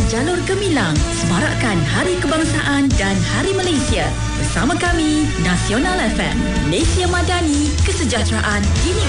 jalur gemilang semarakkan Hari Kebangsaan dan Hari Malaysia. Bersama kami, Nasional FM, Malaysia Madani, kesejahteraan kini